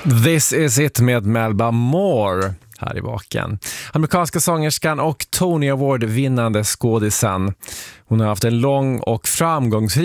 This is it med Melba Moore här i baken. Amerikanska sångerskan och Tony Award-vinnande skådisen. Hon har haft en lång och framgångsrik